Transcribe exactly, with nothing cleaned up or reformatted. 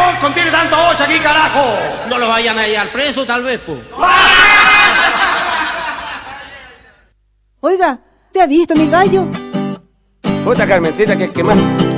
contiene tanto ocho aquí, carajo? No lo vayan a ir al preso, tal vez, pues. Oiga, ¿te ha visto mi gallo? Puta Carmencita, que, que más